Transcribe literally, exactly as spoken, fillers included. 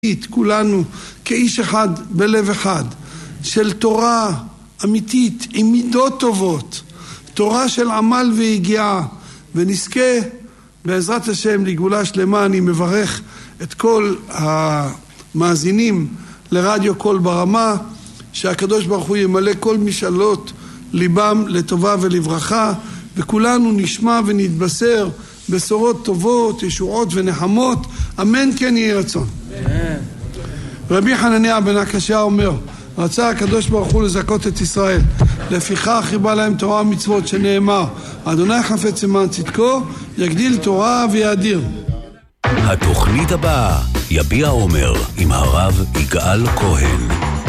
כולנו כאיש אחד בלב אחד של תורה אמיתית עם מידות טובות, תורה של עמל והגיעה, ונזכה בעזרת השם לגאולה שלמה. אני מברך את כל המאזינים לרדיו קול ברמה, שהקדוש ברוך הוא ימלא כל משאלות ליבם לטובה ולברכה, וכולנו נשמע ונתבשר בשורות טובות, ישועות ונחמות, אמן כן יהי רצון. רבי חנניה בן עקשיא אומר, רצה הקדוש ברוך הוא לזכות את ישראל, לפיכך חיבה להם תורה ומצוות, שנאמר אדוני חפץ למען צדקו, יגדיל תורה ויאדיר. התוכנית הבאה, יביע אומר עם הרב יגאל כהן.